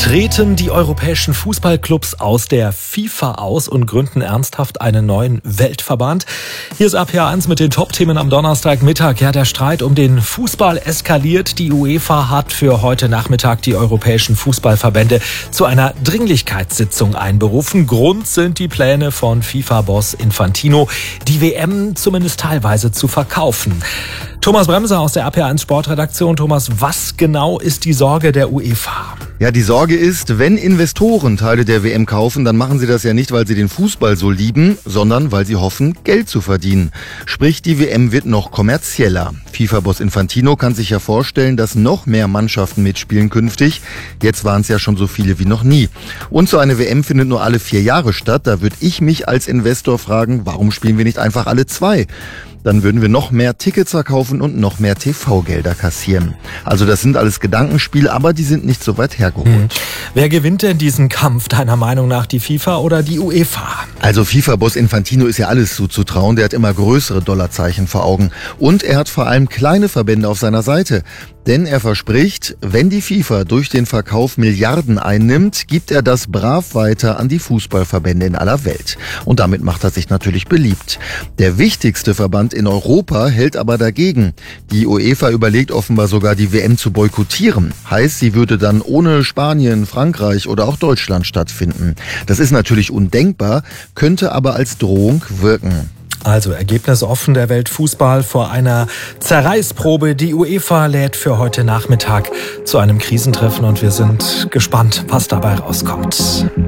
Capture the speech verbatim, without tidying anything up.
Treten die europäischen Fußballclubs aus der FIFA aus und gründen ernsthaft einen neuen Weltverband? Hier ist A P A eins mit den Top-Themen am Donnerstagmittag. Ja, der Streit um den Fußball eskaliert. Die UEFA hat für heute Nachmittag die europäischen Fußballverbände zu einer Dringlichkeitssitzung einberufen. Grund sind die Pläne von FIFA-Boss Infantino, die W M zumindest teilweise zu verkaufen. Thomas Bremser aus der A P A eins Sportredaktion. Thomas, was genau ist die Sorge der UEFA? Ja, die Sorge ist, wenn Investoren Teile der W M kaufen, dann machen sie das ja nicht, weil sie den Fußball so lieben, sondern weil sie hoffen, Geld zu verdienen. Sprich, die W M wird noch kommerzieller. FIFA-Boss Infantino kann sich ja vorstellen, dass noch mehr Mannschaften mitspielen künftig. Jetzt waren es ja schon so viele wie noch nie. Und so eine W M findet nur alle vier Jahre statt. Da würde ich mich als Investor fragen, warum spielen wir nicht einfach alle zwei? Dann würden wir noch mehr Tickets verkaufen und noch mehr T V-Gelder kassieren. Also das sind alles Gedankenspiele, aber die sind nicht so weit hergeholt. Hm. Wer gewinnt denn diesen Kampf, deiner Meinung nach, die FIFA oder die UEFA? Also FIFA-Boss Infantino ist ja alles zuzutrauen. Der hat immer größere Dollarzeichen vor Augen. Und er hat vor allem kleine Verbände auf seiner Seite. Denn er verspricht, wenn die FIFA durch den Verkauf Milliarden einnimmt, gibt er das brav weiter an die Fußballverbände in aller Welt. Und damit macht er sich natürlich beliebt. Der wichtigste Verband in Europa hält aber dagegen. Die UEFA überlegt offenbar sogar, die W M zu boykottieren. Heißt, sie würde dann ohne Spanien, Frankreich oder auch Deutschland stattfinden. Das ist natürlich undenkbar, könnte aber als Drohung wirken. Also Ergebnis offen, der Weltfußball vor einer Zerreißprobe. Die UEFA lädt für heute Nachmittag zu einem Krisentreffen und wir sind gespannt, was dabei rauskommt.